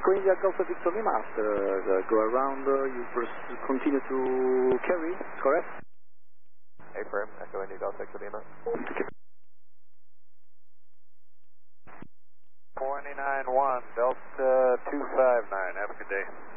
Echo India Golf Victor Lima after go around, you continue to carry, correct? Affirm, Echo India Golf Victor Lima. Okay. 491 Delta 259, have a good day.